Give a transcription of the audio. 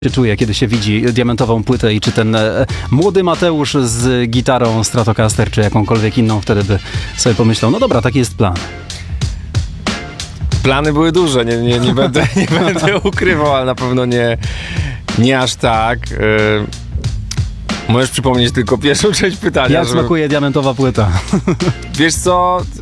się czuje, kiedy się widzi diamentową płytę i czy ten młody Mateusz z gitarą Stratocaster, czy jakąkolwiek inną, wtedy by sobie pomyślał, no dobra, taki jest plan. Plany były duże, nie będę ukrywał, ale na pewno nie aż tak. Możesz przypomnieć tylko pierwszą część pytania. Jak smakuje diamentowa płyta? Wiesz co,